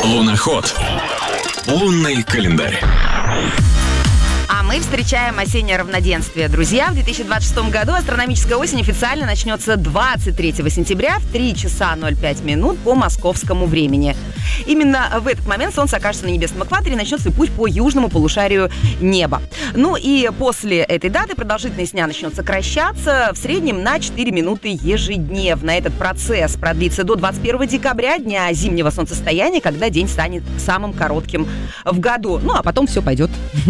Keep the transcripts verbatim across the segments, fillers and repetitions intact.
Луноход. Лунный календарь. А мы встречаем осеннее равноденствие. Друзья, в две тысячи двадцать шестом году астрономическая осень официально начнется двадцать третьего сентября в три часа ноль пять минут по московскому времени. Именно в этот момент Солнце окажется на небесном экваторе и начнет свой путь по южному полушарию неба. Ну и после этой даты продолжительность дня начнет сокращаться в среднем на четыре минуты ежедневно. Этот процесс продлится до двадцать первого декабря, дня зимнего солнцестояния, когда день станет самым коротким в году. Ну а потом все пойдет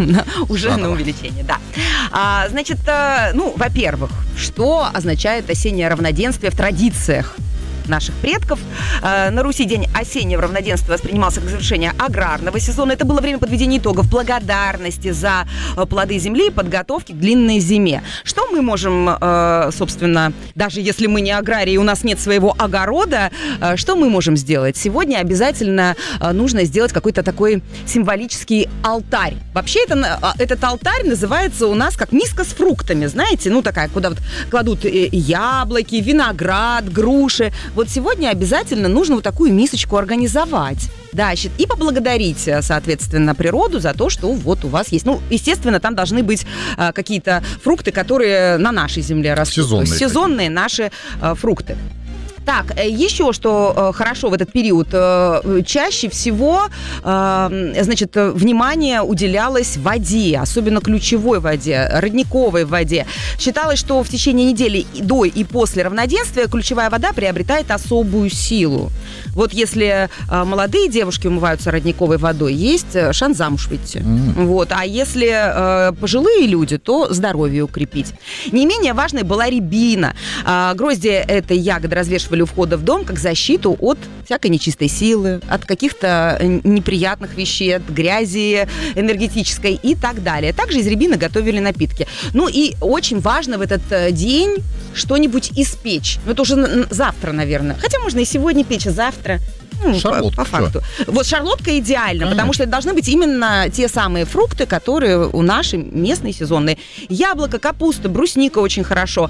уже на увеличение, да. А, значит, ну, во-первых, что означает осеннее равноденствие в традициях наших предков? На Руси день осеннего равноденствия воспринимался как завершение аграрного сезона. Это было время подведения итогов, благодарности за плоды земли и подготовки к длинной зиме. Что мы можем, собственно, даже если мы не аграрии, у нас нет своего огорода, что мы можем сделать? Сегодня обязательно нужно сделать какой-то такой символический алтарь. Вообще это, этот алтарь называется у нас как миска с фруктами, знаете, ну такая, куда вот кладут яблоки, виноград, груши. Вот сегодня обязательно нужно вот такую мисочку организовать. Да, и поблагодарить, соответственно, природу за то, что вот у вас есть. Ну, естественно, там должны быть а, какие-то фрукты, которые на нашей земле растут. Сезонные. Сезонные наши а, фрукты. Так, еще что э, хорошо в этот период, э, чаще всего, э, значит, внимание уделялось воде, особенно ключевой воде, родниковой воде. Считалось, что в течение недели до и после равноденствия ключевая вода приобретает особую силу. Вот если э, молодые девушки умываются родниковой водой, есть шанс замуж выйти. Mm. Вот. А если э, пожилые люди, то здоровье укрепить. Не менее важной была рябина. Э, гроздья этой ягоды развешивали у входа в дом как защиту от всякой нечистой силы, от каких-то неприятных веществ, грязи энергетической и так далее. Также из рябины готовили напитки. Ну и очень важно в этот день что-нибудь испечь. Ну это уже завтра, наверное. Хотя можно и сегодня печь, и завтра. Ну, шарлотка, по, по факту. Что? Вот шарлотка идеально, А-а-а. потому что это должны быть именно те самые фрукты, которые у нашей местной сезонные. Яблоко, капуста, брусника очень хорошо.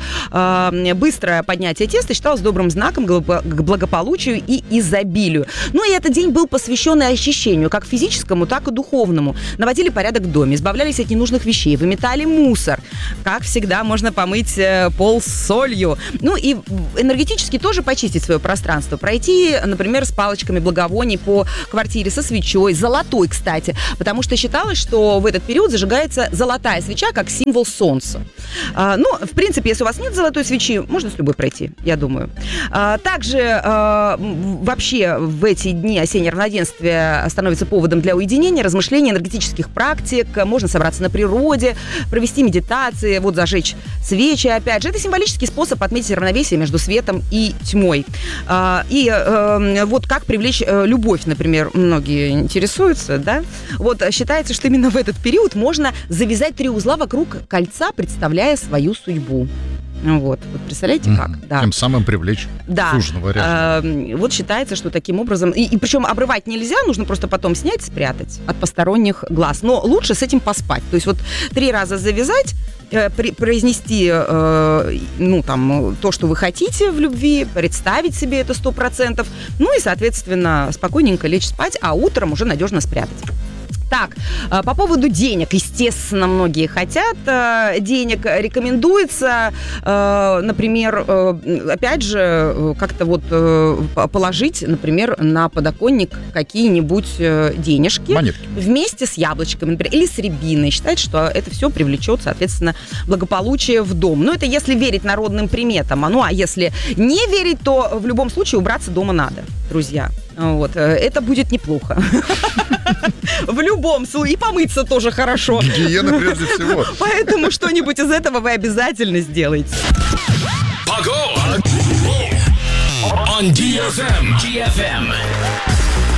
Быстрое поднятие теста считалось добрым знаком к благополучию и изобилию. Ну и этот день был посвящен и очищению, как физическому, так и духовному. Наводили порядок в доме, избавлялись от ненужных вещей, выметали мусор. Как всегда, можно помыть пол с солью. Ну и энергетически тоже почистить свое пространство. Пройти, например, с палочкой благовоний по квартире со свечой, золотой, кстати, потому что считалось, что в этот период зажигается золотая свеча как символ солнца. А, ну, в принципе, если у вас нет золотой свечи, можно с любой пройти, я думаю. А, также а, вообще в эти дни осеннее равноденствие становится поводом для уединения, размышления, энергетических практик, можно собраться на природе, провести медитации, вот зажечь свечи, опять же. Это символический способ отметить равновесие между светом и тьмой. А, и а, вот как привлечь э, любовь, например, многие интересуются, да? Вот считается, что именно в этот период можно завязать три узла вокруг кольца, представляя свою судьбу. Вот, вот представляете, как? Mm-hmm. Да. Тем самым привлечь да. суженого ряженого. А, вот считается, что таким образом... И, и причем обрывать нельзя, нужно просто потом снять, спрятать от посторонних глаз. Но лучше с этим поспать. То есть вот три раза завязать, э, при, произнести э, ну, там, то, что вы хотите в любви, представить себе это сто процентов, ну и, соответственно, спокойненько лечь спать, а утром уже надежно спрятать. Так, по поводу денег, естественно, многие хотят денег, рекомендуется, например, опять же, как-то вот положить, например, на подоконник какие-нибудь денежки. Монетки. Вместе с яблочками, например, или с рябиной. Считать, что это все привлечет, соответственно, благополучие в дом. Но это если верить народным приметам. Ну, а если не верить, то в любом случае убраться дома надо, друзья. Вот, это будет неплохо. В любом случае. И помыться тоже хорошо. Гигиена прежде всего. Поэтому что-нибудь из этого вы обязательно сделаете. Погода! On ди эф эм. ди эф эм.